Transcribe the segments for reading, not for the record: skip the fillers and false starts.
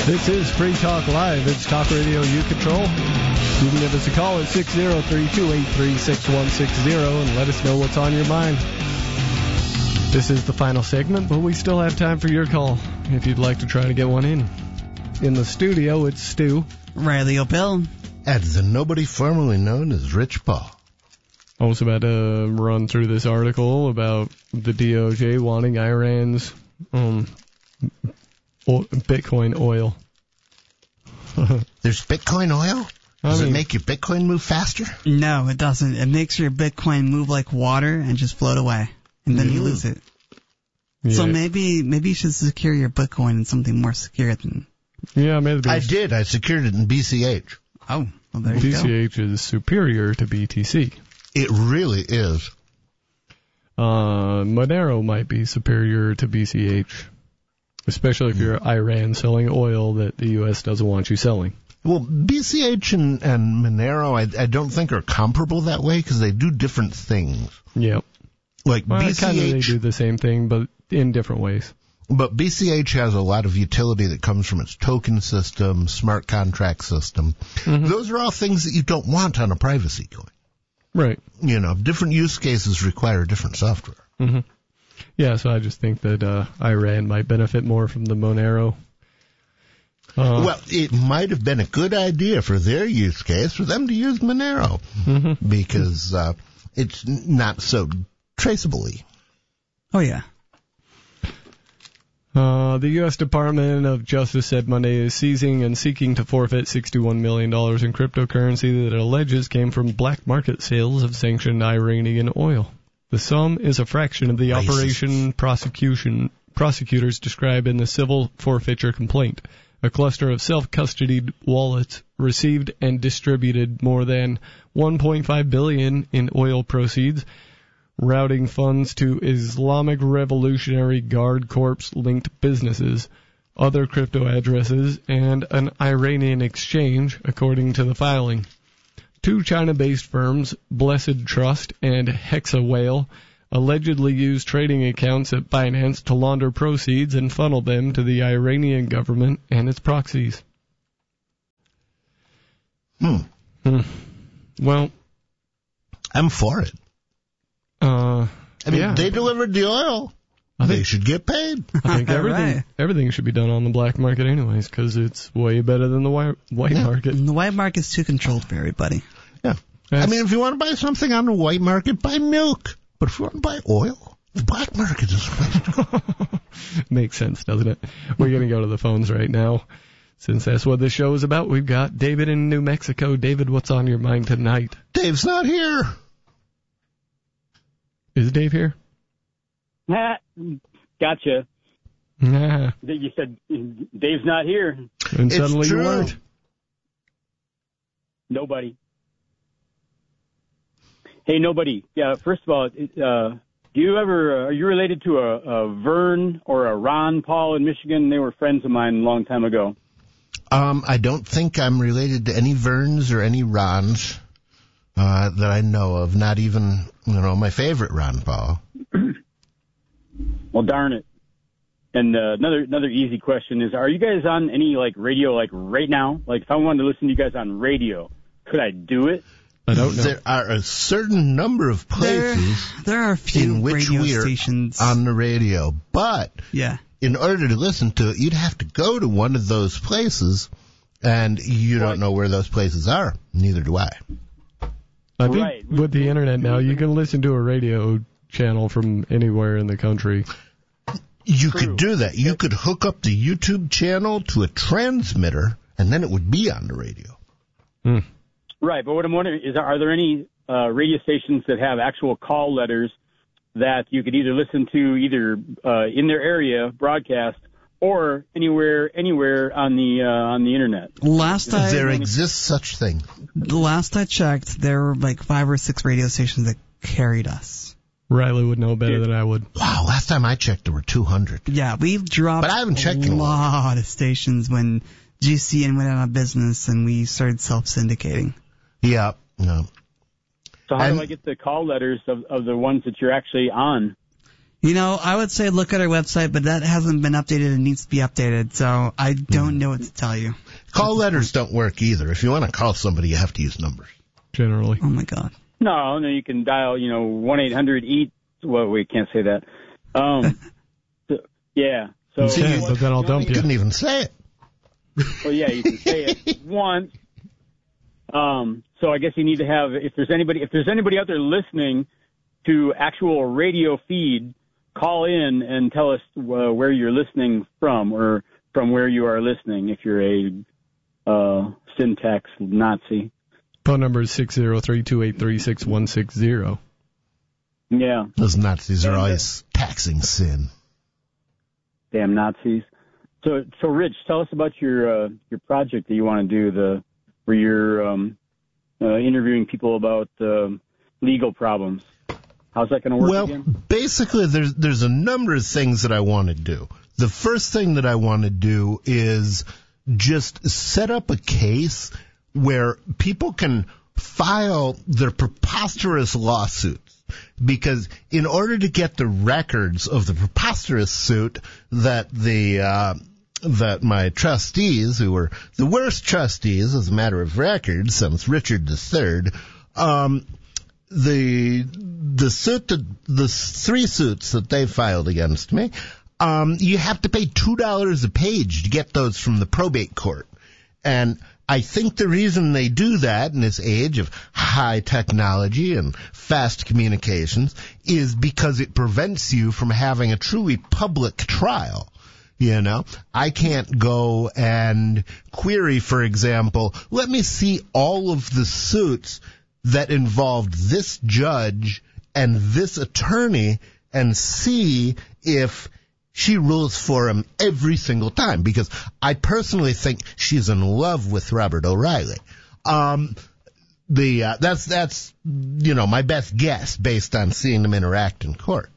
This is Free Talk Live. It's talk radio you control. You can give us a call at 603-283-6160 and let us know what's on your mind. This is the final segment, but we still have time for your call if you'd like to try to get one in. In the studio, it's Stu. Riley O'Bell. And the nobody formerly known as Rich Paul. I was about to run through this article about the DOJ wanting Iran's Bitcoin oil. There's Bitcoin oil? Does it make your Bitcoin move faster? No, it doesn't. It makes your Bitcoin move like water and just float away. And then you lose it. Yeah. So maybe you should secure your Bitcoin in something more secure than... Yeah, maybe. I did. I secured it in BCH. Oh, well, there you go. BCH is superior to BTC. It really is. Monero might be superior to BCH, especially if you're Iran selling oil that the U.S. doesn't want you selling. Well, BCH and Monero, I don't think are comparable that way because they do different things. Yep. Like BCH, kind of they do the same thing, but in different ways. But BCH has a lot of utility that comes from its token system, smart contract system. Mm-hmm. Those are all things that you don't want on a privacy coin. Right. You know, different use cases require different software. Mm-hmm. Yeah, so I just think that Iran might benefit more from the Monero. Well, it might have been a good idea for their use case for them to use Monero because it's not so traceable-y. Oh, yeah. The U.S. Department of Justice said Monday is seizing and seeking to forfeit $61 million in cryptocurrency that it alleges came from black market sales of sanctioned Iranian oil. The sum is a fraction of the operation prosecutors describe in the civil forfeiture complaint. A cluster of self-custodied wallets received and distributed more than $1.5 billion in oil proceeds, routing funds to Islamic Revolutionary Guard Corps-linked businesses, other crypto addresses, and an Iranian exchange, according to the filing. Two China-based firms, Blessed Trust and Hexawhale, allegedly used trading accounts at Binance to launder proceeds and funnel them to the Iranian government and its proxies. Well, I'm for it. They delivered the oil. They should get paid. I think everything should be done on the black market anyways, because it's way better than the white market. And the white market's too controlled for everybody. Yeah. If you want to buy something on the white market, buy milk. But if you want to buy oil, the black market is the place to go. Makes sense, doesn't it? We're going to go to the phones right now. Since that's what this show is about, we've got David in New Mexico. David, what's on your mind tonight? Dave's not here. Is Dave here? Gotcha. Nah. You said Dave's not here. And suddenly you weren't. Nobody. Hey, nobody. Yeah, first of all, are you related to a Vern or a Ron Paul in Michigan? They were friends of mine a long time ago. I don't think I'm related to any Verns or any Rons that I know of. Not even, my favorite Ron Paul. Well, darn it. And another easy question is, are you guys on any radio right now? If I wanted to listen to you guys on radio, could I do it? I don't know. There are a certain number of places there are a few in which radio we are stations on the radio, but in order to listen to it, you'd have to go to one of those places, and you don't know where those places are. Neither do I. I think with the internet now, you can listen to a radio channel from anywhere in the country. You could do that. You could hook up the YouTube channel to a transmitter, and then it would be on the radio. Right, but what I'm wondering is, are there any radio stations that have actual call letters that you could either listen to either in their area broadcast or anywhere on the internet? There exists such thing. The last I checked, there were 5 or 6 radio stations that carried us. Riley would know better than I would. Wow, last time I checked, there were 200. Yeah, we've dropped but I haven't checked a lot of stations when GCN went out of business and we started self-syndicating. Yeah, no. So how do I get the call letters of the ones that you're actually on? I would say look at our website, but that hasn't been updated and needs to be updated, so I don't know what to tell you. Call letters don't work either. If you want to call somebody, you have to use numbers. Generally. Oh, my God. No, you can dial, 1-800-EAT. Well, we can't say that. Yeah. So, but then I'll dump you. Couldn't even say it. Well, yeah, you can say it once. So I guess you need to have, if there's anybody out there listening to actual radio feed, call in and tell us where you're listening from, or from where you are listening if you're a syntax Nazi. Phone number is 603-283-6160. Yeah. Those Nazis are always taxing sin. Damn Nazis. So Rich, tell us about your project that you want to do, where you're interviewing people about legal problems. How's that going to work again? Well, basically, there's a number of things that I want to do. The first thing that I want to do is just set up a case where people can file their preposterous lawsuits. Because in order to get the records of the preposterous suit that that my trustees, who were the worst trustees as a matter of record since Richard III, the three suits that they filed against me, you have to pay $2 a page to get those from the probate court. And I think the reason they do that in this age of high technology and fast communications is because it prevents you from having a truly public trial. I can't go and query, for example, let me see all of the suits that involved this judge and this attorney and see if she rules for him every single time, because I personally think she's in love with Robert O'Reilly. That's my best guess based on seeing them interact in court.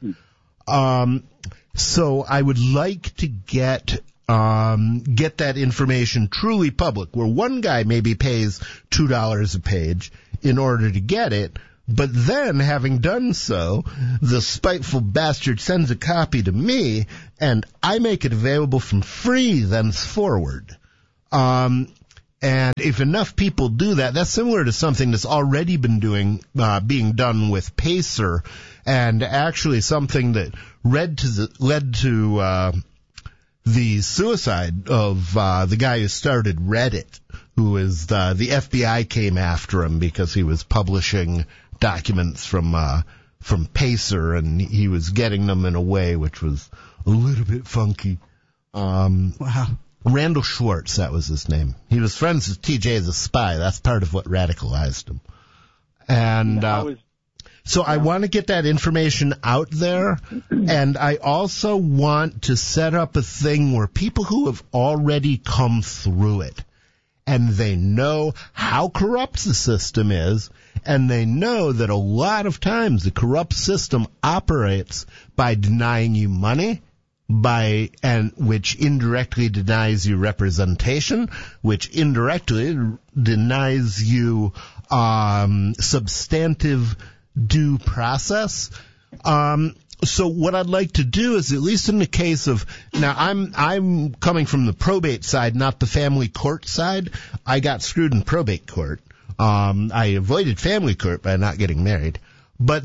So I would like to get that information truly public, where one guy maybe pays $2 a page in order to get it, but then, having done so, the spiteful bastard sends a copy to me, and I make it available for free thenceforward. And if enough people do that, that's similar to something that's already been being done with Pacer, and actually something that led to the suicide of the guy who started Reddit, who is the FBI came after him because he was publishing documents from Pacer, and he was getting them in a way which was a little bit funky. Wow. Randall Schwartz, that was his name. He was friends with TJ the Spy. That's part of what radicalized him. And so I want to get that information out there, and I also want to set up a thing where people who have already come through it, and they know how corrupt the system is, and they know that a lot of times the corrupt system operates by denying you money, which indirectly denies you representation, which indirectly denies you substantive due process. So what I'd like to do is, at least in the case of, now I'm coming from the probate side, not the family court side. I got screwed in probate court. I avoided family court by not getting married. But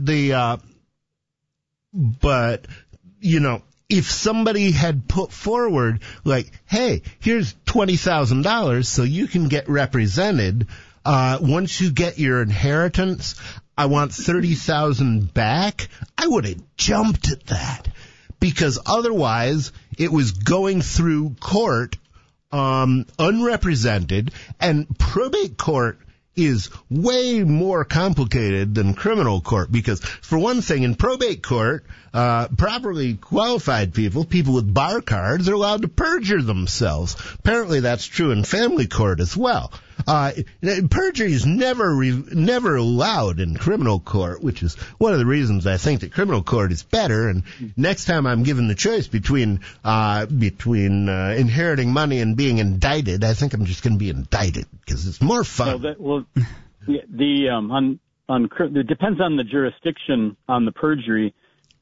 if somebody had put forward, like, hey, here's $20,000 so you can get represented, once you get your inheritance, I want $30,000 back, I would have jumped at that. Because otherwise, it was going through court, unrepresented, and probate court is way more complicated than criminal court, because for one thing, in probate court, properly qualified people with bar cards, are allowed to perjure themselves. Apparently that's true in family court as well. Perjury is never allowed in criminal court, which is one of the reasons I think that criminal court is better. And next time I'm given the choice between inheriting money and being indicted, I think I'm just going to be indicted because it's more fun. It depends on the jurisdiction on the perjury.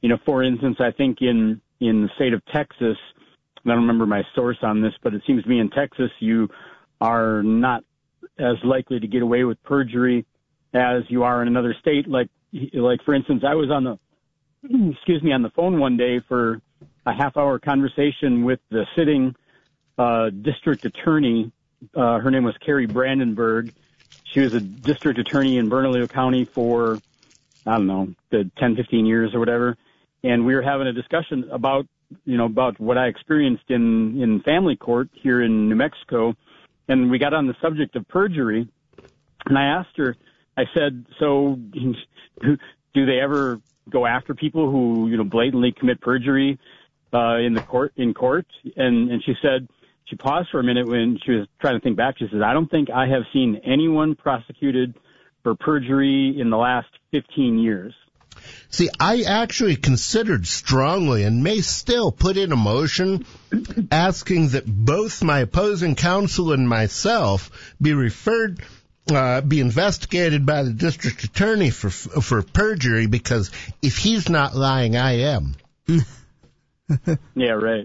for instance, I think in the state of Texas, I don't remember my source on this, but it seems to me in Texas you are not as likely to get away with perjury as you are in another state. Like for instance, I was on the phone one day for a half-hour conversation with the sitting district attorney. Her name was Carrie Brandenburg. She was a district attorney in Bernalillo County for, I don't know, 10, 15 years or whatever. And we were having a discussion about what I experienced in family court here in New Mexico. And we got on the subject of perjury. And I asked her, I said, so do they ever go after people who, blatantly commit perjury in court? And she said, she paused for a minute when she was trying to think back. She says, I don't think I have seen anyone prosecuted for perjury in the last 15 years. See, I actually considered strongly and may still put in a motion asking that both my opposing counsel and myself be investigated by the district attorney for perjury, because if he's not lying, I am. Yeah, right.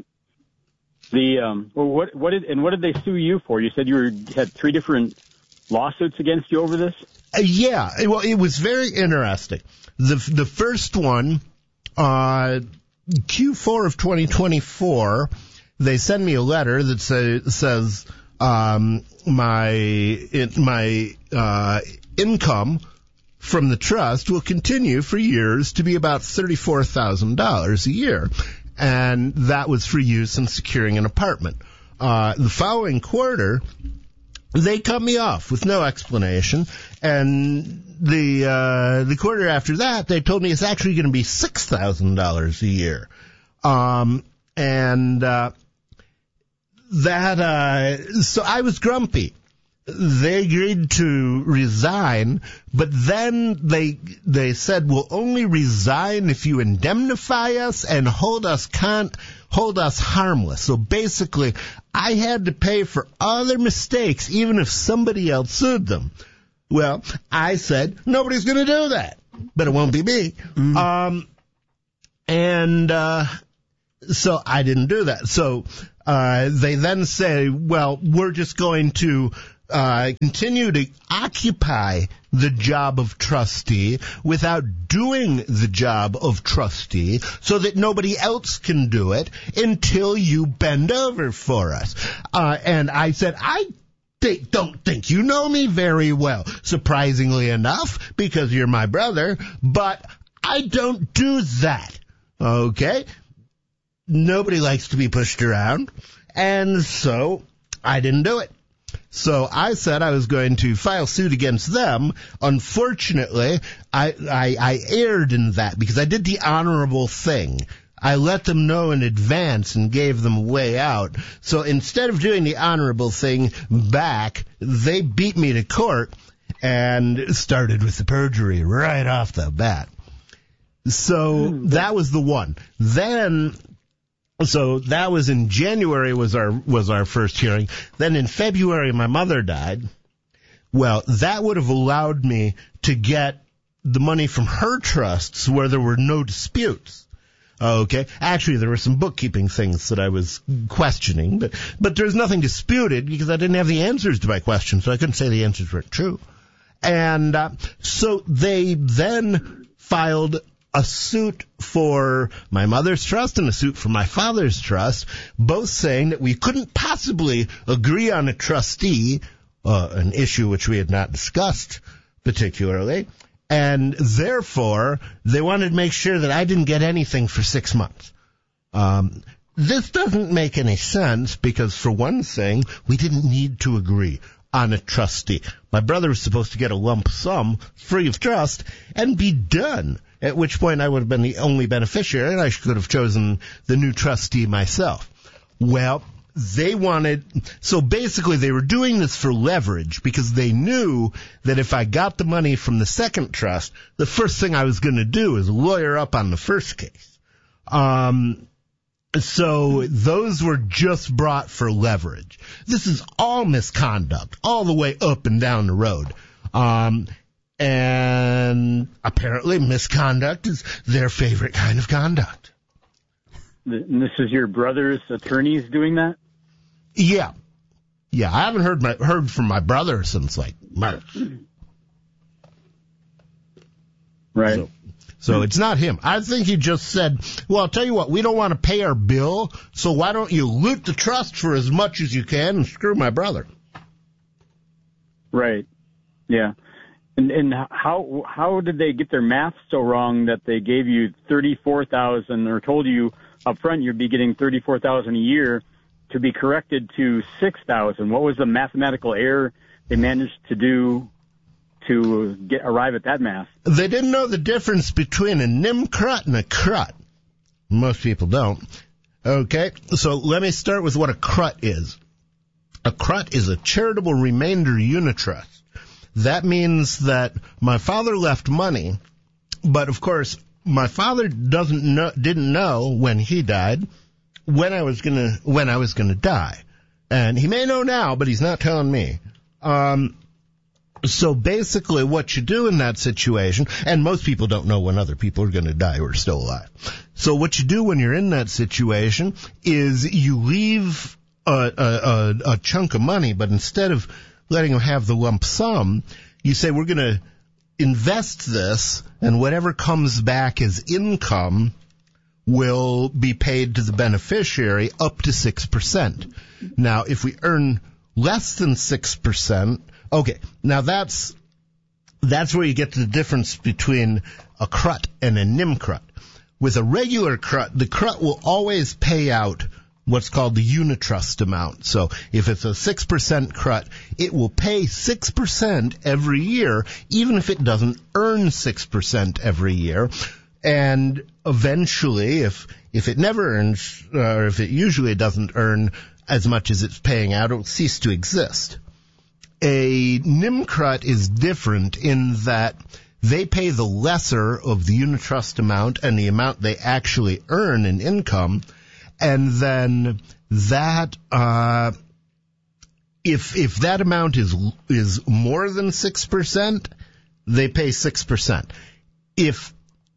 What did they sue you for? You said you had 3 different lawsuits against you over this? Yeah, well, it was very interesting. The first one, Q4 of 2024, they send me a letter that says my income from the trust will continue for years to be about $34,000 a year, and that was for use in securing an apartment. The following quarter, they cut me off with no explanation, and the quarter after that, they told me it's actually going to be $6,000 a year. So I was grumpy. They agreed to resign, but then they said, we'll only resign if you indemnify us and hold us harmless. So basically, I had to pay for other mistakes, even if somebody else sued them. Well, I said, nobody's going to do that, but it won't be me. So I didn't do that. So they then say, well, we're just going to continue to occupy the job of trustee without doing the job of trustee so that nobody else can do it until you bend over for us. And I said, I don't think you know me very well, surprisingly enough, because you're my brother, but I don't do that. Okay? Nobody likes to be pushed around, and so I didn't do it. So I said I was going to file suit against them. Unfortunately, I erred in that because I did the honorable thing. I let them know in advance and gave them a way out. So instead of doing the honorable thing back, they beat me to court and started with the perjury right off the bat. So that was the one. So that was in January was our first hearing. Then in February, my mother died. Well, that would have allowed me to get the money from her trusts where there were no disputes. Okay. Actually, there were some bookkeeping things that I was questioning, but there's nothing disputed because I didn't have the answers to my questions, so I couldn't say the answers weren't true. And so they then filed a suit for my mother's trust and a suit for my father's trust, both saying that we couldn't possibly agree on a trustee, an issue which we had not discussed particularly, and therefore they wanted to make sure that I didn't get anything for 6 months. This doesn't make any sense because, for one thing, we didn't need to agree on a trustee. My brother was supposed to get a lump sum free of trust and be done, at which point I would have been the only beneficiary and I could have chosen the new trustee myself. Well, so basically they were doing this for leverage because they knew that if I got the money from the second trust, the first thing I was going to do is lawyer up on the first case. So those were just brought for leverage. This is all misconduct, all the way up and down the road. And apparently misconduct is their favorite kind of conduct. And this is your brother's attorneys doing that? Yeah. Yeah, I haven't heard from my brother since, like, March. Right. So it's not him. I think he just said, well, I'll tell you what, we don't want to pay our bill, so why don't you loot the trust for as much as you can and screw my brother? Right. Yeah. And how did they get their math so wrong that they gave you $34,000 or told you up front you'd be getting $34,000 a year to be corrected to $6,000? What was the mathematical error they managed to do to arrive at that math? They didn't know the difference between a NIMCRUT and a CRUT. Most people don't. Okay, so let me start with what a CRUT is. A CRUT is a charitable remainder unitrust. That means that my father left money, but of course my father didn't know when he died when I was gonna die, and he may know now, but he's not telling me. So basically, what you do in that situation, and most people don't know when other people are going to die who are still alive. So what you do when you're in that situation is you leave a chunk of money, but instead of letting them have the lump sum, you say, we're going to invest this, and whatever comes back as income will be paid to the beneficiary up to 6%. Now, if we earn less than 6%, okay, now that's where you get to the difference between a CRUT and a NIMCRUT. With a regular CRUT, the CRUT will always pay out what's called the unitrust amount. So if it's a 6% CRUT, it will pay 6% every year, even if it doesn't earn 6% every year. And eventually, if it never earns, or if it usually doesn't earn as much as it's paying out, it will cease to exist. A NIMCRUT is different in that they pay the lesser of the unitrust amount and the amount they actually earn in income, and then that if that amount is more than 6%, they pay 6%. If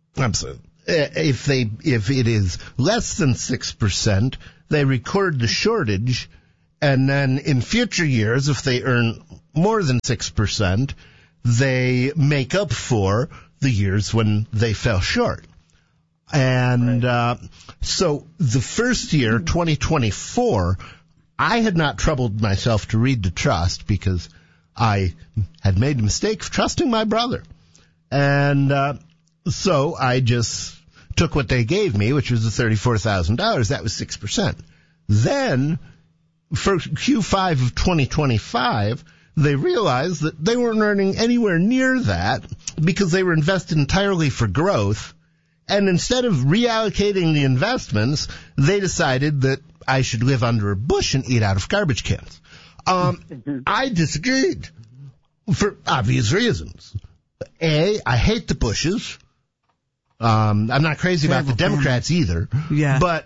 it is less than 6%, they record the shortage, and then in future years, if they earn more than 6%, they make up for the years when they fell short. And so the first year, 2024, I had not troubled myself to read the trust because I had made a mistake of trusting my brother. And so I just took what they gave me, which was the $34,000. That was 6%. Then, for Q5 of 2025, they realized that they weren't earning anywhere near that because they were invested entirely for growth. And instead of reallocating the investments, they decided that I should live under a bush and eat out of garbage cans. I disagreed for obvious reasons. A, I hate the Bushes. I'm not crazy about the Democrats either. Yeah. But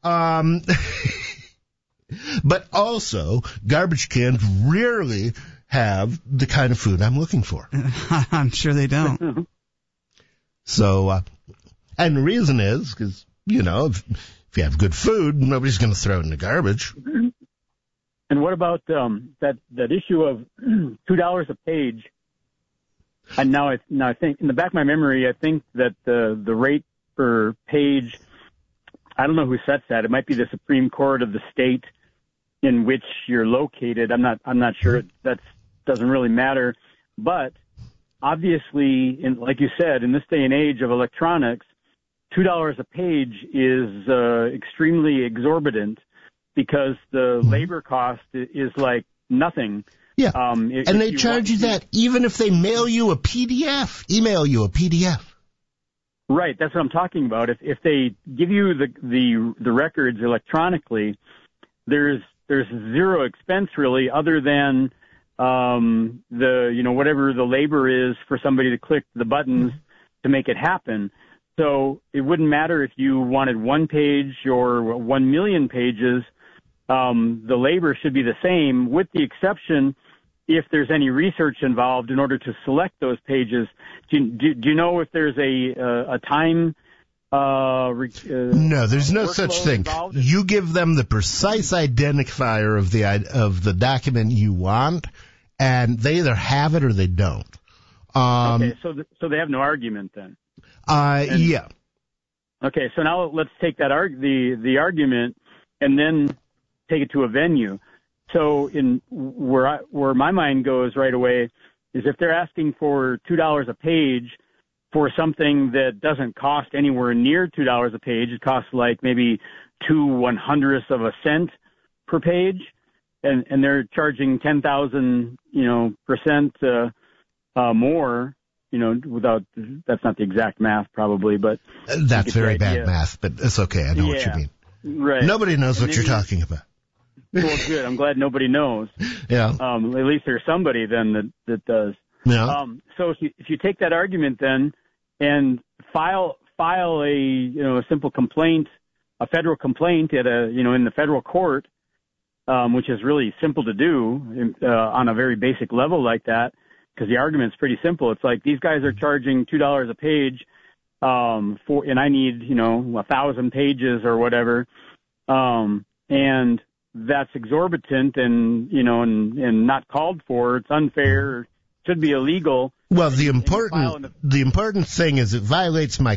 also, garbage cans rarely have the kind of food I'm looking for. I'm sure they don't. So, and the reason is because, if you have good food, nobody's going to throw it in the garbage. And what about that issue of $2 a page? And now I think in the back of my memory, I think that the rate per page, I don't know who sets that. It might be the Supreme Court of the state in which you're located. I'm not sure. That doesn't really matter. But obviously, like you said, in this day and age of electronics, $2 a page is extremely exorbitant because the labor cost is like nothing. Yeah, and they charge you that even if they email you a PDF. Right, that's what I'm talking about. If they give you the records electronically, there's zero expense really, other than whatever the labor is for somebody to click the buttons to make it happen. So it wouldn't matter if you wanted 1 page or 1 million pages. The labor should be the same, with the exception if there's any research involved in order to select those pages. Do you know if there's a time? No, there's no such thing. Involved? You give them the precise identifier of the document you want, and they either have it or they don't. Okay, so they have no argument then. Yeah. Okay, so now let's take that the argument and then take it to a venue. So where my mind goes right away is if they're asking for $2 a page for something that doesn't cost anywhere near $2 a page, it costs like maybe 2/100ths of a cent per page, and they're charging 10,000 percent more. Without, that's not the exact math probably, but that's very bad math, but it's okay. I know what you mean. Right. Nobody knows what you're talking about. Well, good. I'm glad nobody knows. Yeah. At least there's somebody then that does. Yeah. So if you take that argument then and file a simple complaint, a federal complaint at in the federal court, which is really simple to do on a very basic level like that, because the argument's pretty simple. It's like these guys are charging $2 a page and I need 1,000 pages or whatever, and that's exorbitant and not called for. It's unfair. Should be illegal. Well, the important thing is it violates my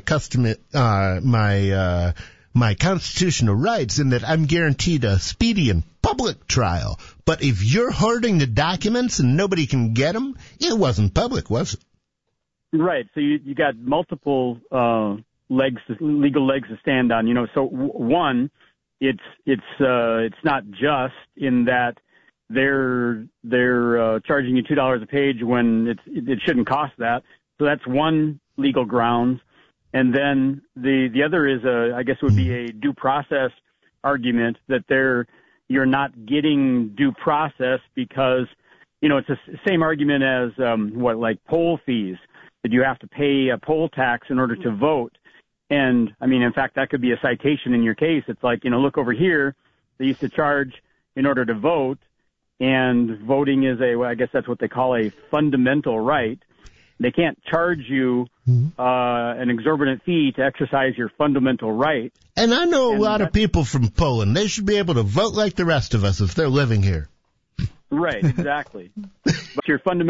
my constitutional rights in that I'm guaranteed a speedy and public trial. But if you're hoarding the documents and nobody can get them, it wasn't public, was it? Right. So you got multiple legal legs to stand on. So one, it's not just in that they're charging you $2 a page when it shouldn't cost that. So that's one legal grounds. And then the other is I guess would be a due process argument that you're not getting due process because it's the same argument as like poll fees, that you have to pay a poll tax in order to vote. And I mean, in fact, that could be a citation in your case. It's like, look over here, they used to charge in order to vote, and voting is I guess that's what they call a fundamental right. They can't charge you an exorbitant fee to exercise your fundamental right. And I know a lot of people from Poland. They should be able to vote like the rest of us if they're living here. Right, exactly. But your fundamental